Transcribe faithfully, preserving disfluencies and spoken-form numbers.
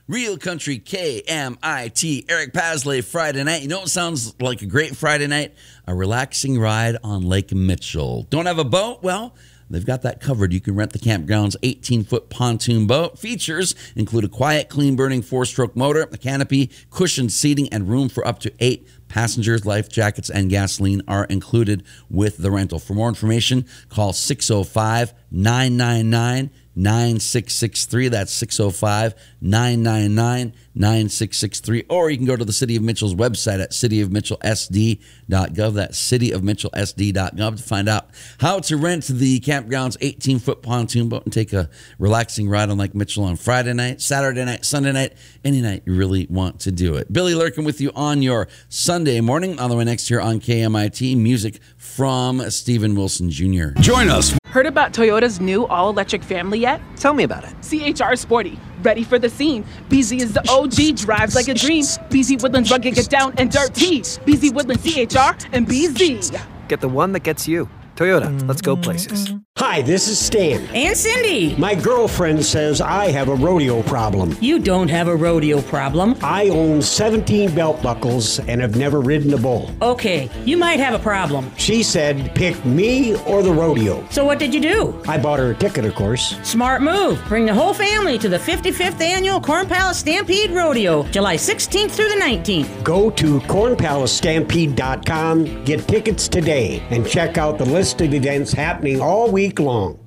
Real Country K M I T, Eric Pasley, Friday night. You know what sounds like a great Friday night? A relaxing ride on Lake Mitchell. Don't have a boat? Well, they've got that covered. You can rent the campground's eighteen-foot pontoon boat. Features include a quiet, clean-burning four-stroke motor, a canopy, cushioned seating, and room for up to eight passengers. Life jackets and gasoline are included with the rental. For more information, call six oh five, nine nine nine, nine six six three. That's six oh five, nine nine nine, nine six six three. Or you can go to the City of Mitchell's website at city of mitchell s d dot gov. That's city of mitchell s d dot gov to find out how to rent the campground's eighteen-foot pontoon boat and take a relaxing ride on Lake Mitchell on Friday night, Saturday night, Sunday night, any night you really want to do it. Billy Lurkin with you on your Sunday morning. On the way next here on K M I T, music from Steven Wilson Junior Join us. Heard about Toyota's new all-electric family yet? Tell me about it. C H R Sporty, ready for the scene. B Z is the O G, drives like a dream. B Z Woodlands rugged, get down and dirty. B Z Woodlands C H R and B Z. Get the one that gets you. Toyota, let's go places. Hi, this is Stan. And Cindy. My girlfriend says I have a rodeo problem. You don't have a rodeo problem. I own seventeen belt buckles and have never ridden a bull. Okay, you might have a problem. She said pick me or the rodeo. So what did you do? I bought her a ticket, of course. Smart move. Bring the whole family to the fifty-fifth Annual Corn Palace Stampede Rodeo, July sixteenth through the nineteenth. Go to corn palace stampede dot com, get tickets today, and check out the list of events happening all week long.